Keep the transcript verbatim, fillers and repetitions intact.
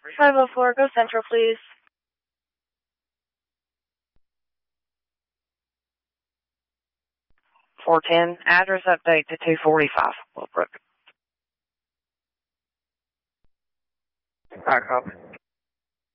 five oh four, go Central, please. four ten, address update to two forty-five, Willowbrook. Alright, copy.